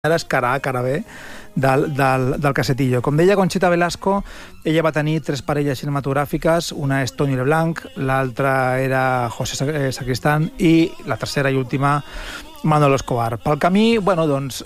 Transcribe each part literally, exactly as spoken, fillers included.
és cara A, cara B del, del, del Casetillo. Com deia Conchita Velasco, ella va tenir tres parelles cinematogràfiques, una és Toni Leblanc, l'altra era José Sacristán i la tercera i última Manolo Escobar. Pel camí, bueno, doncs,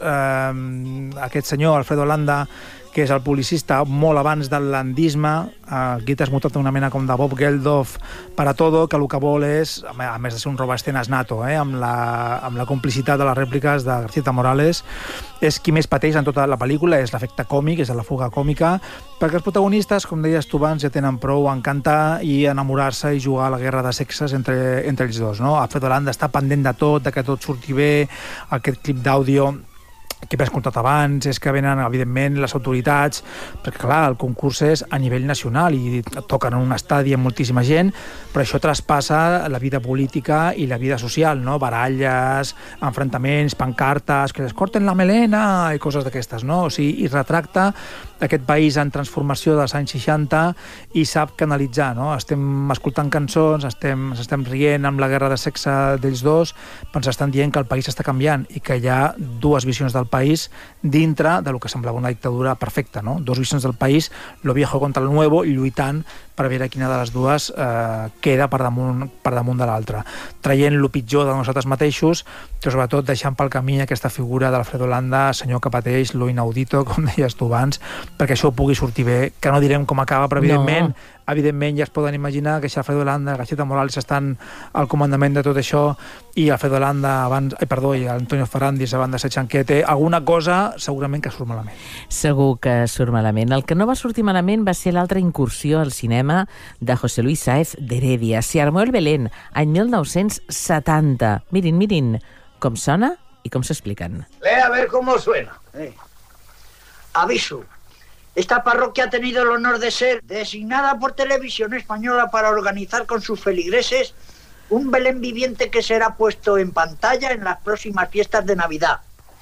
eh, aquest senyor, Alfredo Landa, que és el publicista molt abans del landisme, aquí t'has mutat una mena com de Bob Geldof per a todo, que el que vol és, a més de ser un robaescenes nato, eh, amb, la, amb la complicitat de les rèpliques de García Morales, és qui més pateix en tota la pel·lícula, és l'efecte còmic, és la fuga còmica, perquè els protagonistes, com deies tu abans, ja tenen prou en cantar i enamorar-se i jugar a la guerra de sexes entre, entre ells dos, no? Alfredo Landa està pendent de tot, de que tot surti bé, aquest clip d'àudio que hem escoltat abans, és que venen, evidentment, les autoritats, perquè, clar, el concurs és a nivell nacional i toquen en un estadi amb moltíssima gent, però això traspassa la vida política i la vida social, no? Baralles, enfrontaments, pancartes, que les corten la melena i coses d'aquestes, no? O sigui, i retracta aquest país en transformació dels anys seixanta i sap canalitzar, no? Estem escoltant cançons, estem, estem rient amb la guerra de sexe d'ells dos, però ens estan dient que el país està canviant i que hi ha dues visions del país dintre de lo que semblava una dictadura perfecta, no? Dos visions del país, lo viejo contra lo nuevo, i lluitant per veure quina de les dues eh, queda per damunt, per damunt de l'altra. Traient lo pitjor de nosaltres mateixos, però sobretot deixant pel camí aquesta figura d'Alfredo Landa, senyor que pateix lo inaudito, com deies tu abans, perquè això pugui sortir bé, que no direm com acaba, però evidentment, no. evidentment ja es poden imaginar que si Alfredo Landa i García Morales estan al comandament de tot això i Alfredo Landa abans, ai, perdó, i Antonio Ferrandis abans de ser Chanquete, alguna cosa segurament que surt malament. Segur que surt malament. El que no va sortir malament va ser l'altra incursió al cinema de José Luis Sáez de Heredia. Se armó el Belén, any mil nou-cents setanta. Mirin, mirin com sona i com s'expliquen. Lea a ver cómo suena. Eh. Aviso. Esta parroquia ha tenido el honor de ser designada por Televisión Española para organizar con sus feligreses un Belén viviente que será puesto en pantalla en las próximas fiestas de Navidad.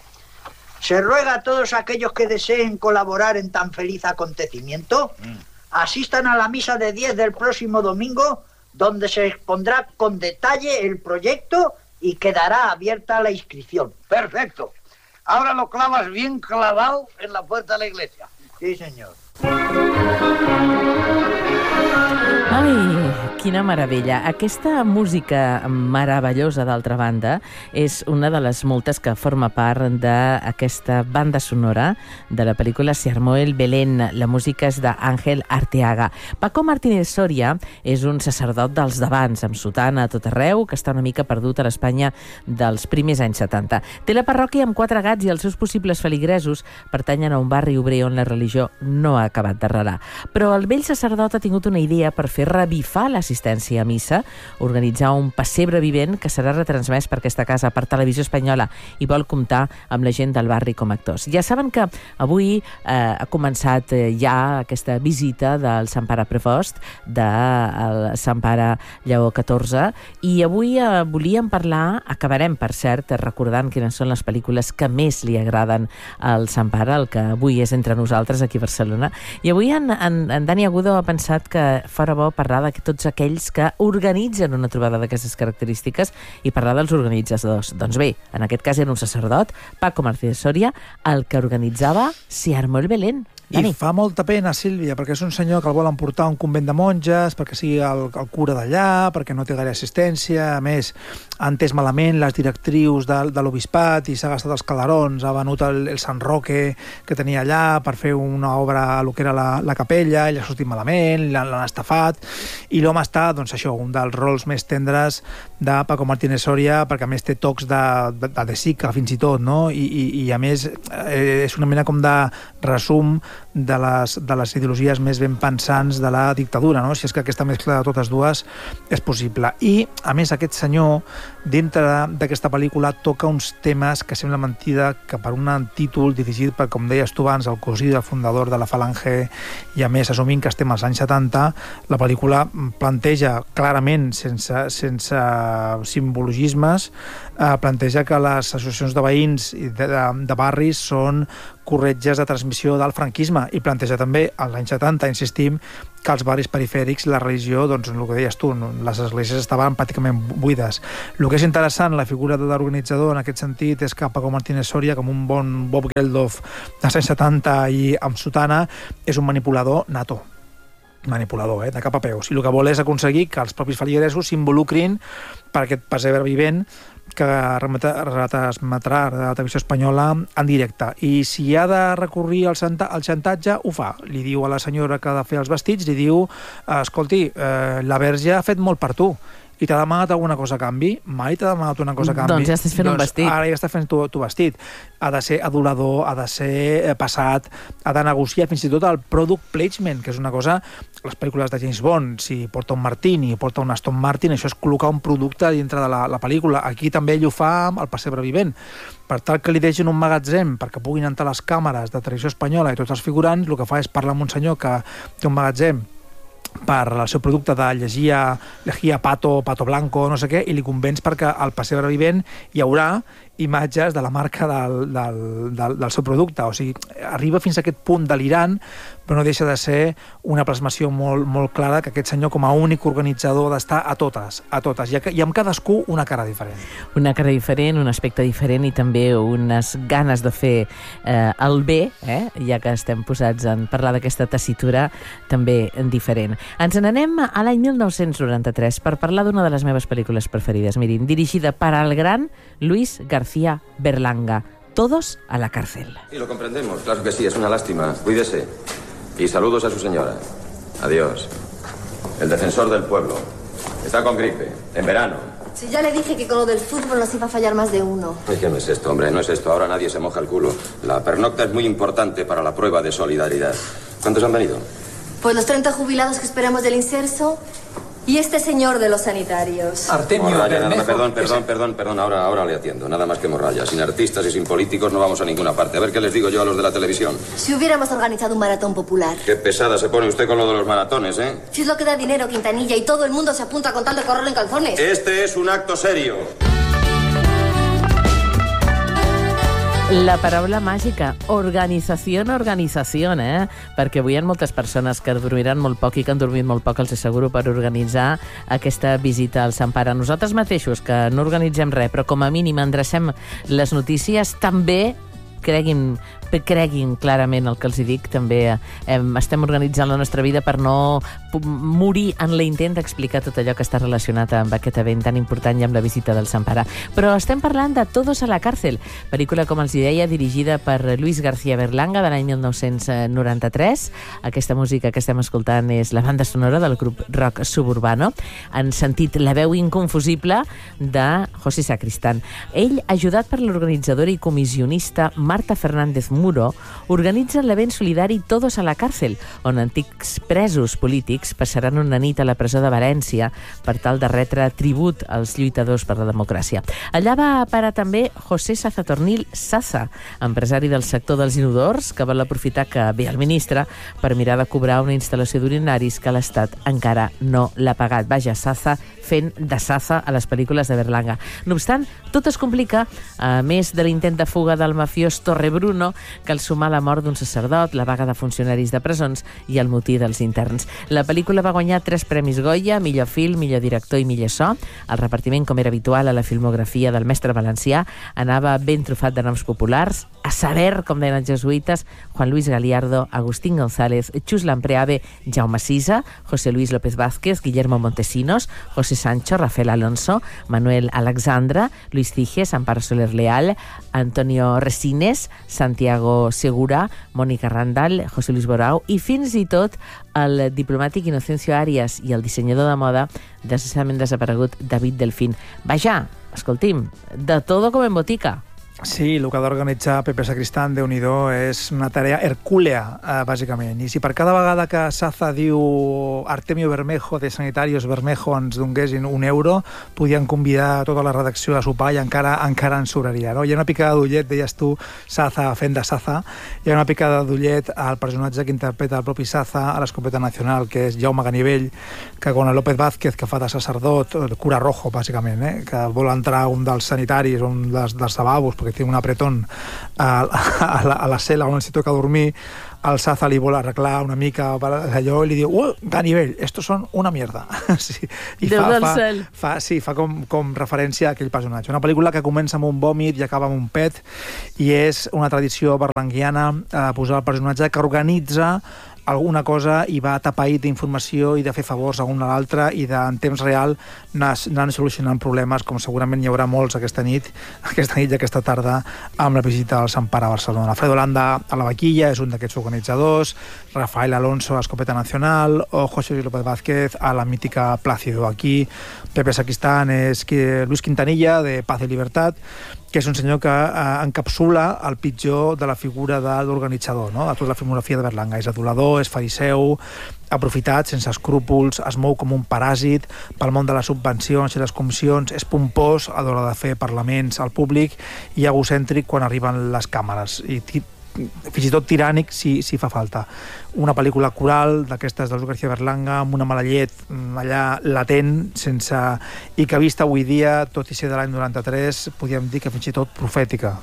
Se ruega a todos aquellos que deseen colaborar en tan feliz acontecimiento, mm. asistan a la misa de diez del próximo domingo, donde se expondrá con detalle el proyecto y quedará abierta la inscripción. Perfecto. Ahora lo clavas bien clavado en la puerta de la iglesia. Sí, señor. Ai, quina meravella. Aquesta música meravellosa, d'altra banda, és una de les moltes que forma part d'aquesta banda sonora de la pel·lícula Se armó el Belén. La música és d'Àngel Arteaga. Paco Martínez Soria és un sacerdot dels d'abans, amb sotana a tot arreu, que està una mica perdut a l'Espanya dels primers anys setanta. Té la parròquia amb quatre gats i els seus possibles feligresos pertanyen a un barri obrer on la religió no ha acabat d'arrelar. Però el vell sacerdot ha tingut una idea per fer revifar l'assistència a missa, organitzar un pessebre vivent que serà retransmès per aquesta casa, per Televisió Espanyola, i vol comptar amb la gent del barri com a actors. Ja saben que avui eh, ha començat eh, ja aquesta visita del Sant Pare Prevost, del Sant Pare Lleó catorze, i avui eh, volíem parlar, acabarem, per cert, recordant quines són les pel·lícules que més li agraden al Sant Pare, el que avui és entre nosaltres aquí a Barcelona. I avui en, en, en Dani Agudo ha pensat que fora bo parlar de tots aquells que organitzen una trobada d'aquestes característiques i parlar dels organitzadors. Doncs bé, en aquest cas era un sacerdot, Paco Martínez Soria, el que organitzava Se armó el Belén. Dani. I fa molta pena, Sílvia, perquè és un senyor que el volen portar a un convent de monges, perquè sigui el, el cura d'allà, perquè no té gaire assistència, a més, ha entès malament les directrius de, de l'obispat i s'ha gastat els calarons, ha venut el, el Sant Roque que tenia allà per fer una obra a lo que era la, la capella, ell ha sortit malament, l'han estafat, i l'home està, doncs això, un dels rols més tendres de Paco Martínez Soria, perquè a més té tocs de, de, de, de sica, fins i tot, no? I, i, i a més eh, és una mena com de resum de les, de les ideologies més ben pensants de la dictadura, no? Si és que aquesta mescla de totes dues és possible. I, a més, aquest senyor, dintre d'aquesta pel·lícula, toca uns temes que sembla mentida que per un títol dirigit per, com deies tu abans, el cosí del fundador de la Falange, i a més, assumint que estem als anys setanta, la pel·lícula planteja clarament, sense, sense simbologismes, eh, planteja que les associacions de veïns i de, de, de barris són corretges de transmissió del franquisme, i planteja també, als anys setanta, insistim, que als barris perifèrics la religió, doncs el que deies tu, les esglésies estaven pràcticament buides. El que que és interessant, la figura de l'organitzador en aquest sentit és que Paco Martínez Soria, com un bon Bob Geldof dels anys setanta i amb sotana, és un manipulador nato. Manipulador, eh? De cap a peus. I el que vol és aconseguir que els propis feligresos s'involucrin per aquest pessebre vivent que retransmetrà la televisió espanyola en directe. I si ha de recurrir al, al xantatge, ho fa. Li diu a la senyora que ha de fer els vestits, li diu, escolti, eh, la Verge ha fet molt per tu, i t'ha demanat alguna cosa a canvi? Mai t'ha demanat una cosa a canvi? Doncs ja estàs fent doncs, un vestit. Ara ja estàs fent tu, tu vestit. Ha de ser adulador, ha de ser passat, ha de negociar fins i tot el product placement, que és una cosa, les pel·lícules de James Bond, si porta un Martini, porta un Aston Martin, això és col·locar un producte dintre de la, la pel·lícula. Aquí també ell ho fa amb el pessebre vivent. Per tal que li deixin un magatzem perquè puguin entrar les càmeres de televisió espanyola i tots els figurants, el que fa és parlar amb un senyor que té un magatzem per al seu producte de llegir llegir Pato, Pato Blanco, no sé què, i li convenç perquè al pessebre vivent hi haurà imatges de la marca del, del, del, del seu producte. O sigui, arriba fins a aquest punt delirant, però no deixa de ser una plasmació molt, molt clara que aquest senyor com a únic organitzador d'estar a totes, a totes, i, a, i amb cadascú una cara diferent. Una cara diferent, un aspecte diferent i també unes ganes de fer eh, el bé, eh? Ja que estem posats en parlar d'aquesta tessitura també diferent. Ens n'anem a l'any mil nou-cents noranta-tres per parlar d'una de les meves pel·lícules preferides. Mirin, dirigida per al gran Luis García Berlanga. Todos a la cárcel. Y lo comprendemos, claro que sí, es una lástima. Cuídese. Y saludos a su señora. Adiós. El defensor del pueblo. Está con gripe, en verano. Si ya le dije que con lo del fútbol nos iba a fallar más de uno. Ay, ¿qué no es esto, hombre? No es esto. Ahora nadie se moja el culo. La pernocta es muy importante para la prueba de solidaridad. ¿Cuántos han venido? Pues los treinta jubilados que esperamos del inserso y este señor de los sanitarios. Artemio Morralla, Bermejo. Perdón, perdón, perdón, perdón. Ahora, ahora le atiendo. Nada más que Morralla. Sin artistas y sin políticos no vamos a ninguna parte. A ver qué les digo yo a los de la televisión. Si hubiéramos organizado un maratón popular. Qué pesada se pone usted con lo de los maratones, ¿eh? Si es lo que da dinero, Quintanilla, y todo el mundo se apunta con tal de correr en calzones. Este es un acto serio. La paraula màgica, organització, organització, eh? Perquè avui hi ha moltes persones que dormiran molt poc i que han dormit molt poc, els asseguro, per organitzar aquesta visita al Sant Pare. Nosaltres mateixos, que no organitzem res, però com a mínim endrecem les notícies, també creguin, creguin clarament el que els dic, també eh, estem organitzant la nostra vida per no morir en l'intent d'explicar tot allò que està relacionat amb aquest event tan important i amb la visita del Sant Pare. Però estem parlant de Todos a la cárcel, pel·lícula, com els deia, dirigida per Luis García Berlanga de l'any mil nou-cents noranta-tres. Aquesta música que estem escoltant és la banda sonora del grup rock Suburbano. Han sentit la veu inconfusible de José Sacristán. Ell, ajudat per l'organitzadora i comissionista Marta Fernández Muro, organitza l'event solidari Todos a la cárcel, on antics presos polítics passaran una nit a la presó de València per tal de retre tribut als lluitadors per la democràcia. Allà va parar també José Sazatornil Saza, empresari del sector dels inodors, que vol aprofitar que ve el ministre per mirar de cobrar una instal·lació d'urinaris que l'Estat encara no l'ha pagat. Vaja, Saza fent de Saza a les pel·lícules de Berlanga. No obstant, tot es complica, a més de l'intent de fuga del mafiós Torrebruno, cal sumar la mort d'un sacerdot, la vaga de funcionaris de presons i el motí dels interns. La pel·lícula va guanyar tres premis Goya, millor film, millor director i millor so. El repartiment, com era habitual a la filmografia del mestre valencià, anava ben trufat de noms populars, a saber, com deien els jesuïtes, Juan Luis Galiardo, Agustín González, Chus Lampreave, Jaume Sisa, José Luis López Vázquez, Guillermo Montesinos, José Sancho, Rafael Alonso, Manuel Alexandra, Luis Ciges, Amparo Soler Leal, Antonio Resines, Santiago Segura, Mónica Randall, José Luis Borau i fins i tot el diplomàtic Inocencio Arias i el dissenyador de moda desgraciadament desaparegut David Delfín. Vaja, escolti'm, de todo com en botica. Sí, el que ha d'organitzar Pepe Sacristán, Déu-n'hi-do, és una tarea hercúlea, eh, bàsicament. I si per cada vegada que Saza diu Artemio Bermejo de Sanitarios Bermejo ens donguessin un euro, podien convidar tota la redacció a sopar i encara encara ens sobraria, no? Hi ha una picada d'ullet, deies tu, Saza fent de Saza, hi ha una picada d'ullet al personatge que interpreta el propi Saza a l'Escopeta Nacional, que és Jaume Ganivell, que con el López Vázquez, que fa de sacerdot, el cura rojo, bàsicament, eh? Que vol entrar un dels sanitaris, un dels, dels lavabos, perquè perquè té un apretón a, a, la, a la cel·la on se toca dormir, el Saza li vol arreglar una mica allò i li diu, uh, Ganivell, estos son una mierda. Sí. I Déu fa, del fa, cel. fa, sí, fa com, com referència a aquell personatge. Una pel·lícula que comença amb un vòmit i acaba amb un pet, i és una tradició berlanguiana eh, posar el personatge que organitza alguna cosa i va tapaït d'informació i de fer favors a un a l'altre i de, en temps real anar solucionant problemes, com segurament hi haurà molts aquesta nit, aquesta nit i aquesta tarda amb la visita al Sant Pare a Barcelona. Fredo Landa a la vaquilla és un d'aquests organitzadors, Rafael Alonso a Escopeta Nacional o José López Vázquez a la mítica Plácido. Aquí Pepe Sacristán és Luis Quintanilla de Paz y Libertad, que és un senyor que eh, encapsula el pitjor de la figura de l'organitzador, no? De tota la filmografia de Berlanga. És adulador, és fariseu, aprofitat, sense escrúpols, es mou com un paràsit pel món de les subvencions i les comissions, és pompós a l'hora de fer parlaments al públic i egocèntric quan arriben les càmeres. I fins i tot tirànic si, si fa falta. Una pel·lícula coral d'aquestes de Luz García Berlanga amb una mala llet allà latent sense... i que vista avui dia, tot i ser de l'any noranta-tres, podríem dir que fins i tot profètica.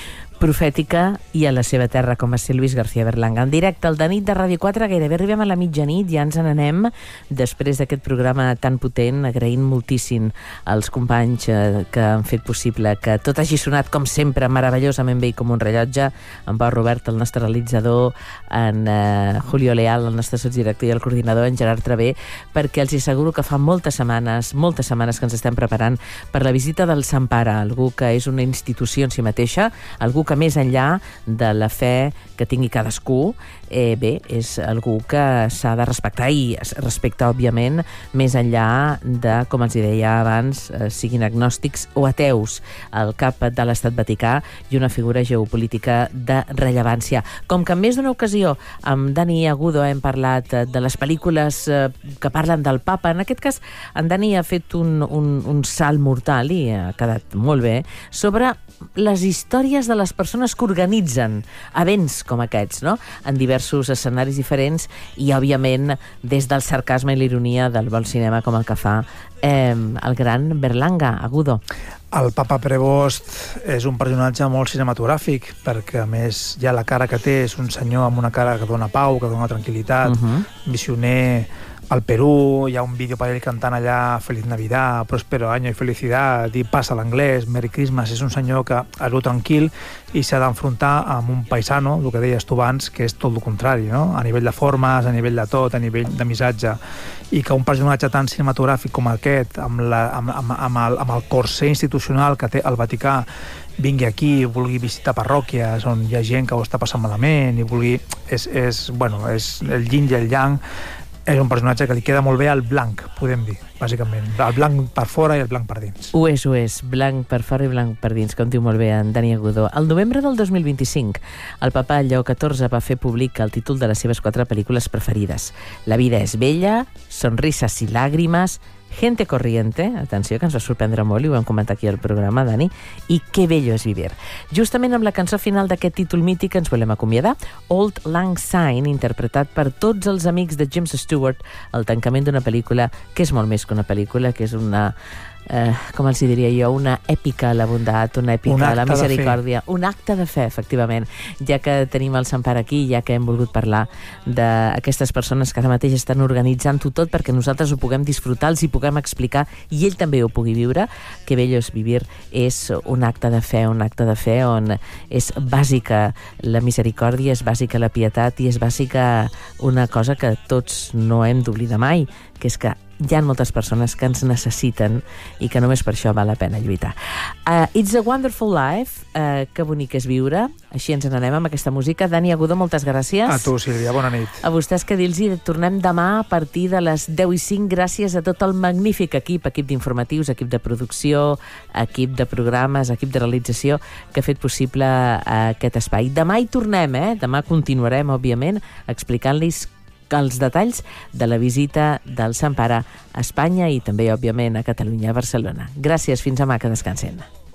Profètica i a la seva terra, com a ser Luis García Berlanga. En directe, al de nit de Ràdio quatre, gairebé arribem a la mitjanit, ja ens n'anem després d'aquest programa tan potent, agraint moltíssim als companys eh, que han fet possible que tot hagi sonat, com sempre, meravellosament bé i com un rellotge, en Pau Robert, el nostre realitzador, en eh, Julio Leal, el nostre sotsdirector i el coordinador, en Gerard Travé, perquè els asseguro que fa moltes setmanes, moltes setmanes que ens estem preparant per la visita del Sant Pare, algú que és una institució en si mateixa, algú que més enllà de la fe que tingui cadascú, eh, bé, és algú que s'ha de respectar i es respecta, òbviament, més enllà de, com els deia abans, eh, siguin agnòstics o ateus, el cap de l'Estat Vaticà i una figura geopolítica de rellevància. Com que en més d'una ocasió amb Dani Agudo hem parlat de les pel·lícules eh, que parlen del Papa, en aquest cas en Dani ha fet un, un, un salt mortal i ha quedat molt bé, sobre les històries de les persones que organitzen events com aquests, no? En diversos escenaris diferents i, òbviament, des del sarcasme i l'ironia del bon cinema com el que fa eh, el gran Berlanga, Agudo. El Papa Prevost és un personatge molt cinematogràfic perquè, a més, ja la cara que té és un senyor amb una cara que dona pau, que dona tranquil·litat, uh-huh. missioner al Perú, hi ha un vídeo per ell cantant allà Feliz Navidad, Próspero Año y Felicidad, i passa l'anglès, Merry Christmas. És un senyor que és tranquil i s'ha d'enfrontar amb un paisano, el que deies tu abans, que és tot el contrari, no? A nivell de formes, a nivell de tot, a nivell de missatge, i que un personatge tan cinematogràfic com aquest, amb, la, amb, amb, amb, el, amb el corser institucional que té el Vaticà, vingui aquí, vulgui visitar parròquies on hi ha gent que ho està passant malament i vulgui... És, és, bueno, és el yin i el yang. És un personatge que li queda molt bé al blanc, podem dir, bàsicament. El blanc per fora i el blanc per dins. Ho és, ho és. Blanc per fora i blanc per dins, com diu molt bé en Dani Agudo. El novembre del dos mil vint-i-cinc, el papa Lleó catorze va fer públic el títol de les seves quatre pel·lícules preferides. La vida és bella, Sonrisas y lágrimas, Gente corriente, atenció, que ens va sorprendre molt i ho vam comentar aquí al programa, Dani, i Qué bello es vivir. Justament amb la cançó final d'aquest títol mític ens volem acomiadar, Auld Lang Syne, interpretat per tots els amics de James Stewart, el tancament d'una pel·lícula que és molt més que una pel·lícula, que és una... Eh, com els diria jo, una èpica a la bondat, una èpica a la misericòrdia, un acte de fe, efectivament, ja que tenim el Sant Pare aquí, ja que hem volgut parlar d'aquestes persones que ara mateix estan organitzant-ho tot perquè nosaltres ho puguem disfrutar, els hi puguem explicar i ell també ho pugui viure. Que bello es vivir és un acte de fe, un acte de fe on és bàsica la misericòrdia, és bàsica la pietat i és bàsica una cosa que tots no hem d'oblidar mai, que és que hi ha moltes persones que ens necessiten i que només per això val la pena lluitar. Uh, It's a Wonderful Life, uh, que bonic és viure. Així ens n'anem amb aquesta música. Dani Agudo, moltes gràcies. A tu, Sílvia, bona nit. A vostès, que dir-los, i tornem demà a partir de les deu i cinc. Gràcies a tot el magnífic equip, equip d'informatius, equip de producció, equip de programes, equip de realització, que ha fet possible uh, aquest espai. Demà hi tornem, eh? Demà continuarem, òbviament, explicant-los els detalls de la visita del Sant Pare a Espanya i també, òbviament, a Catalunya, a Barcelona. Gràcies, fins demà, que descansen.